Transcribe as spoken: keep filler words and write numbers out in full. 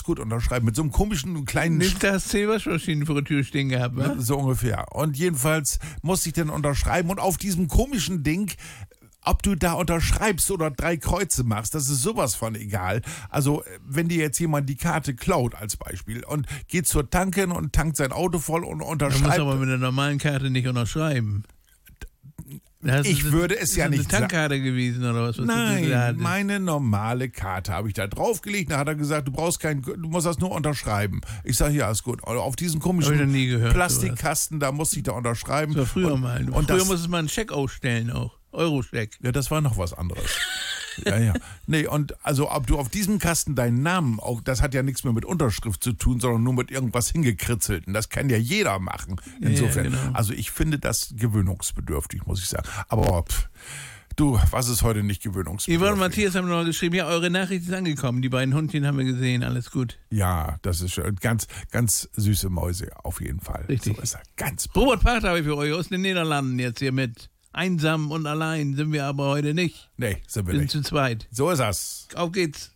gut, unterschreiben. Mit so einem komischen kleinen... Nicht das zehn Waschmaschinen vor der Tür stehen gehabt, wa? So ungefähr. Und jedenfalls musste ich dann unterschreiben und auf diesem komischen Ding, ob du da unterschreibst oder drei Kreuze machst, das ist sowas von egal. Also, wenn dir jetzt jemand die Karte klaut als Beispiel und geht zur Tanke und tankt sein Auto voll und unterschreibt... Du musst aber mit der normalen Karte nicht unterschreiben. Das ich ist, würde es ist ja eine nicht Tankkarte gewesen oder was? was Nein, du da hattest? meine normale Karte habe ich da draufgelegt. Da hat er gesagt, du brauchst keinen, du musst das nur unterschreiben. Ich sage, ja, ist gut. Auf diesen Hab ich noch nie komischen gehört, Plastikkasten, da musste ich da unterschreiben. Das war früher und, mal. Und früher das, musste man einen Scheck ausstellen auch. Euro-Scheck. ja, das war noch was anderes. Ja, ja. Nee, und also ob du auf diesem Kasten deinen Namen, auch das hat ja nichts mehr mit Unterschrift zu tun, sondern nur mit irgendwas hingekritzelten. Das kann ja jeder machen. Insofern. Ja, genau. Also ich finde das gewöhnungsbedürftig, muss ich sagen. Aber pff, du, was ist heute nicht gewöhnungsbedürftig? Yvonne und Matthias haben noch geschrieben, ja, eure Nachricht ist angekommen. Die beiden Hundchen haben wir gesehen, alles gut. Ja, das ist schön. Ganz, ganz süße Mäuse, auf jeden Fall. Richtig. So ist er. Ganz Robert Pater habe ich für euch aus den Niederlanden jetzt hier mit. Einsam und allein sind wir aber heute nicht. Nee, sind wir Wir sind nicht. zu zweit. So ist das. Auf geht's.